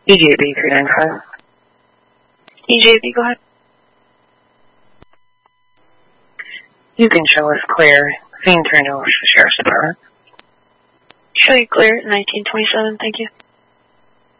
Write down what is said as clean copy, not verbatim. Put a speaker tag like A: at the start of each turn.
A: EJB 395.
B: EJB, go ahead.
A: You can show us clear. Scene turned over to the Sheriff's Department.
B: Show you clear, 1927, thank you.